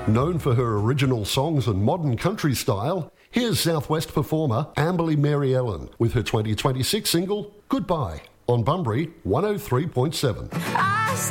Known for her original songs and modern country style, here's Southwest performer Amberly Mary Ellen with her 2026 single, Goodbye, on Bunbury 103.7.